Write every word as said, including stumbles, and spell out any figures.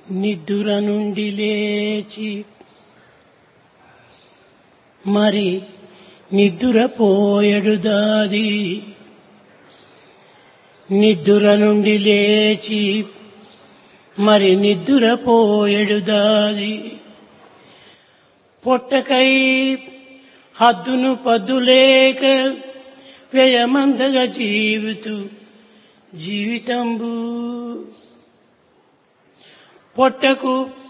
నిద్దుర నుండి లేచి మరి నిద్దురపోయెడు దాది. నిద్దుర నుండి లేచి మరి నిద్దురపోయెడు దాది. పొట్టకై హద్దును పద్దులేక వ్యయమందగా జీవితు జీవితంబు పొట్టకు